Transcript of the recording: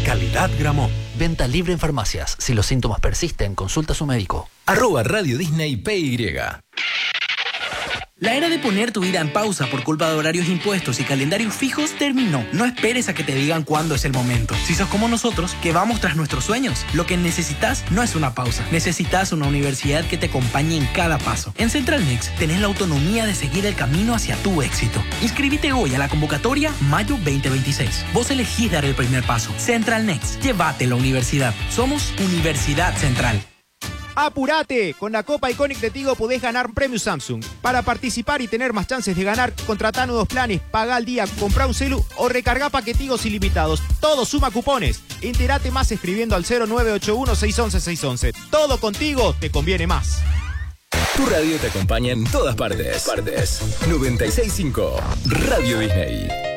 Calidad Gramont. Venta libre en farmacias. Si los síntomas persisten, consulta a su médico. @Radio Disney PY. La era de poner tu vida en pausa por culpa de horarios impuestos y calendarios fijos terminó. No esperes a que te digan cuándo es el momento. Si sos como nosotros, que vamos tras nuestros sueños, lo que necesitas no es una pausa. Necesitas una universidad que te acompañe en cada paso. En Central Next tenés la autonomía de seguir el camino hacia tu éxito. Inscríbete hoy a la convocatoria Mayo 2026. Vos elegís dar el primer paso. Central Next. Llévate la universidad. Somos Universidad Central. ¡Apurate! Con la Copa Iconic de Tigo podés ganar un premio Samsung. Para participar y tener más chances de ganar, contratá nuevos planes, pagá al día, comprá un celu o recargá paquetigos ilimitados. Todo suma cupones. Entérate más escribiendo al 0981-611-611. Todo contigo te conviene más. Tu radio te acompaña en todas partes. 96.5 Radio Disney.